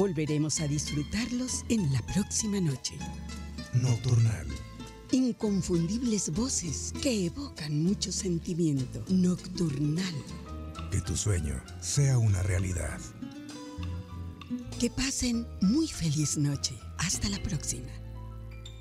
Volveremos a disfrutarlos en la próxima noche. Nocturnal. Inconfundibles voces que evocan mucho sentimiento. Nocturnal. Que tu sueño sea una realidad. Que pasen muy feliz noche. Hasta la próxima.